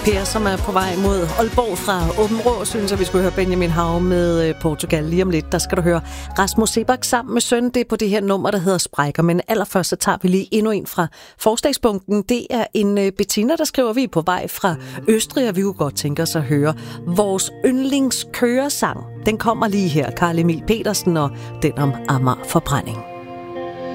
Per, som er på vej mod Aalborg fra Åben Rå, synes at vi skulle høre Benjamin Hav med Portugal lige om lidt. Der skal du høre Rasmus Seebach sammen med søn. Det er på det her nummer, der hedder Sprækker. Men allerførst så tager vi lige endnu en fra forslagsbunken. Det er en Bettina, der skriver, vi er på vej fra Østrig, og vi kunne godt tænke os at høre vores yndlingskøresang. Den kommer lige her, Carl Emil Petersen og den om Amager Forbrænding.